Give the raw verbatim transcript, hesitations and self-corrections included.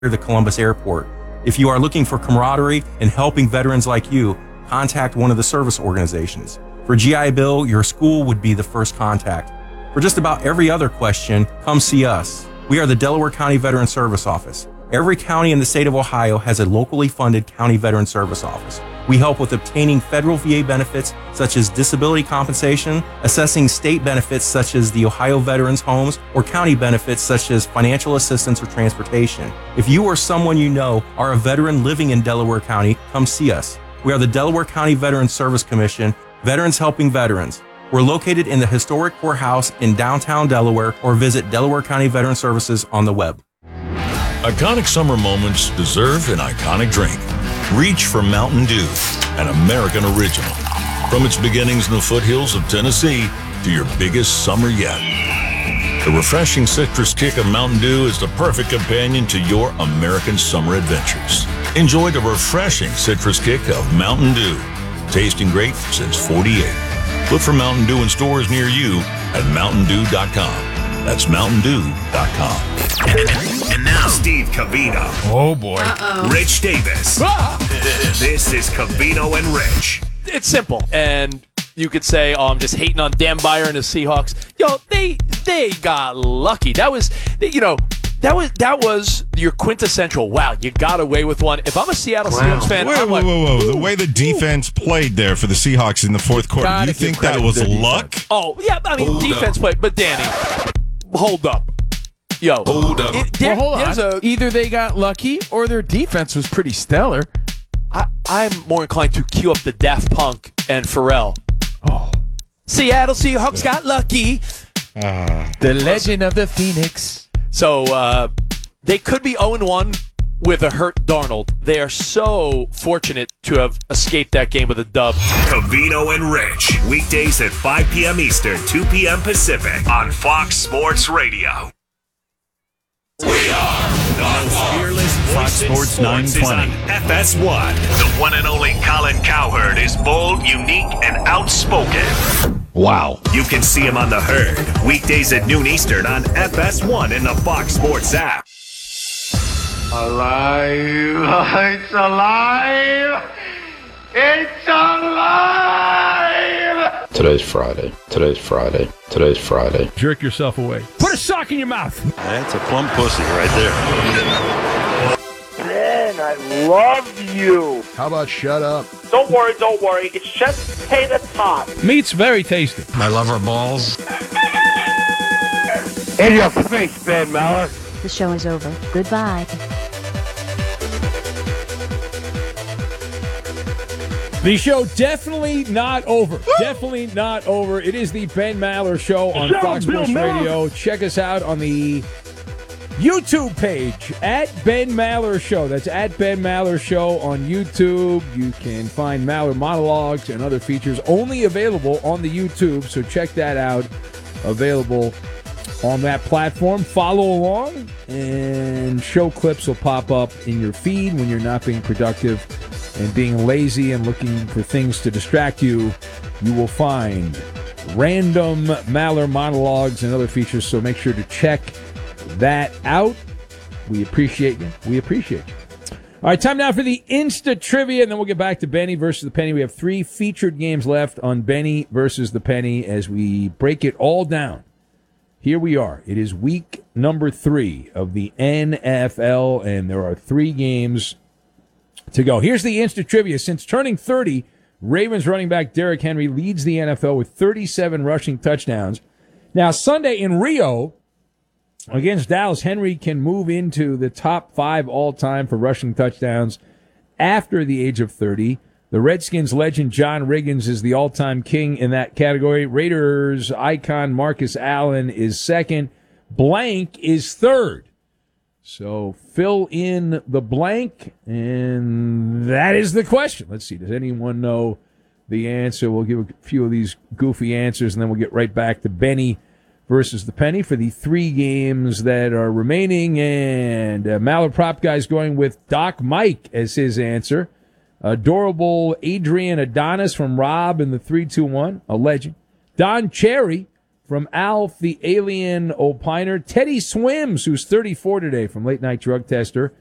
the Columbus Airport. If you are looking for camaraderie and helping veterans like you, contact one of the service organizations. For G I Bill, your school would be the first contact. For just about every other question, come see us. We are the Delaware County Veteran Service Office. Every county in the state of Ohio has a locally funded county veteran service office. We help with obtaining federal V A benefits such as disability compensation, assessing state benefits such as the Ohio Veterans Homes, or county benefits such as financial assistance or transportation. If you or someone you know are a veteran living in Delaware County, come see us. We are the Delaware County Veteran Service Commission, Veterans Helping Veterans. We're located in the historic courthouse in downtown Delaware, or visit Delaware County Veteran Services on the web. Iconic summer moments deserve an iconic drink. Reach for Mountain Dew, an American original. From its beginnings in the foothills of Tennessee to your biggest summer yet. The refreshing citrus kick of Mountain Dew is the perfect companion to your American summer adventures. Enjoy the refreshing citrus kick of Mountain Dew. Tasting great since forty-eight. Look for Mountain Dew in stores near you at mountain dew dot com. That's mountain dew dot com. And now, Steve Covino. Oh, boy. Uh-oh. Rich Davis. Ah! This is Covino and Rich. It's simple. And you could say, oh, I'm just hating on Dan Byer and the Seahawks. Yo, they they got lucky. That was, you know, that was that was your quintessential, wow, you got away with one. If I'm a Seattle wow. Seahawks fan, wait, I'm whoa, like, whoa, whoa. The way the defense ooh. played there for the Seahawks in the fourth quarter, do you think that was luck? Oh, yeah, I mean, hold defense up. played. But, Danny, hold up. Yo. Hold up. It, there, well, hold on. A, Either they got lucky or their defense was pretty stellar. I, I'm more inclined to cue up the Daft Punk and Pharrell. Oh. Seattle Seahawks got lucky. Uh, the legend of the Phoenix. So, uh, they could be oh and one with a hurt Darnold. They are so fortunate to have escaped that game with a dub. Covino and Rich. Weekdays at five p.m. Eastern, two p.m. Pacific on Fox Sports Radio. We are the most fearless Fox Sports nine twenty. F S one. The one and only Colin Cowherd is bold, unique, and outspoken. Wow. You can see him on The Herd. Weekdays at noon Eastern on F S one in the Fox Sports app. Alive. It's alive. It's alive. Today's Friday. Today's Friday. Today's Friday. Jerk yourself away. Put a sock in your mouth. That's a plump pussy right there. Ben, I love you. How about shut up? Don't worry, don't worry. It's just potato top. Meat's very tasty. I love her balls. In your face, Ben Maller. The show is over. Goodbye. The show definitely not over. Definitely not over. It is the Ben Maller Show on Shout Fox Sports Radio. Check us out on the YouTube page at Ben Maller Show. That's at Ben Maller Show on YouTube. You can find Maller monologues and other features only available on the YouTube, so check that out. Available on that platform. Follow along, and show clips will pop up in your feed when you're not being productive and being lazy and looking for things to distract you. You will find random Maller monologues and other features, so make sure to check that out. We appreciate you. We appreciate you. All right, time now for the Insta Trivia, and then we'll get back to Benny versus the Penny. We have three featured games left on Benny versus the Penny as we break it all down. Here we are. It is week number three of the N F L, and there are three games to go. Here's the Insta Trivia. Since turning thirty, Ravens running back Derrick Henry leads the N F L with thirty-seven rushing touchdowns. Now, Sunday in Rio against Dallas, Henry can move into the top five all-time for rushing touchdowns after the age of thirty. The Redskins legend John Riggins is the all-time king in that category. Raiders icon Marcus Allen is second. Blank is third. So fill in the blank, and that is the question. Let's see. Does anyone know the answer? We'll give a few of these goofy answers, and then we'll get right back to Benny versus the Penny for the three games that are remaining. And uh, Maller Prop Guy's going with Doc Mike as his answer. Adorable Adrian Adonis from Rob in the three two one, a legend. Don Cherry from Alf, the alien opiner. Teddy Swims, who's thirty-four today, from Late Night Drug Tester.